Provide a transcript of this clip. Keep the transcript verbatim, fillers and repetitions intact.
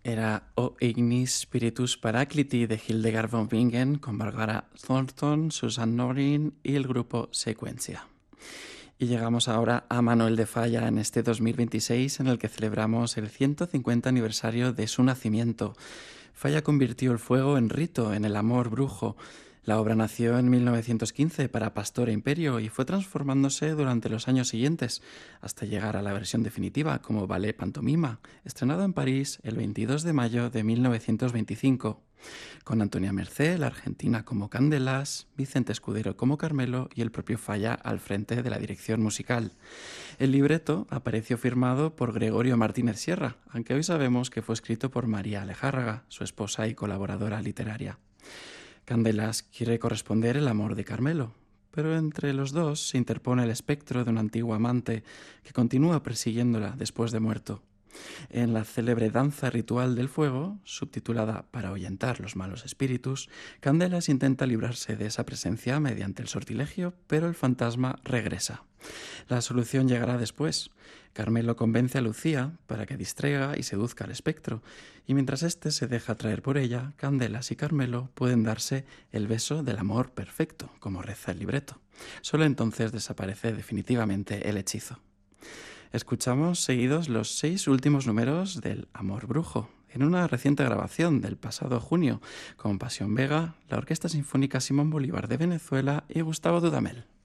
Era O Ignis Spiritus Paracliti de Hildegard von Bingen con Barbara Thornton, Susan Norin y el grupo Sequencia. Y llegamos ahora a Manuel de Falla en este dos mil veintiséis, en el que celebramos el ciento cincuenta aniversario de su nacimiento. Falla convirtió el fuego en rito, en el amor brujo. La obra nació en mil novecientos quince para Pastor e Imperio y fue transformándose durante los años siguientes, hasta llegar a la versión definitiva como ballet pantomima, estrenado en París el veintidós de mayo de mil novecientos veinticinco, con Antonia Mercé, la argentina, como Candelas, Vicente Escudero como Carmelo y el propio Falla al frente de la dirección musical. El libreto apareció firmado por Gregorio Martínez Sierra, aunque hoy sabemos que fue escrito por María Alejárraga, su esposa y colaboradora literaria. Candelas quiere corresponder el amor de Carmelo, pero entre los dos se interpone el espectro de un antiguo amante que continúa persiguiéndola después de muerto. En la célebre danza ritual del fuego, subtitulada Para ahuyentar los malos espíritus, Candelas intenta librarse de esa presencia mediante el sortilegio, pero el fantasma regresa. La solución llegará después. Carmelo convence a Lucía para que distraiga y seduzca al espectro, y mientras éste se deja atraer por ella, Candelas y Carmelo pueden darse el beso del amor perfecto, como reza el libreto. Solo entonces desaparece definitivamente el hechizo. Escuchamos seguidos los seis últimos números del Amor Brujo, en una reciente grabación del pasado junio, con Pasión Vega, la Orquesta Sinfónica Simón Bolívar de Venezuela y Gustavo Dudamel.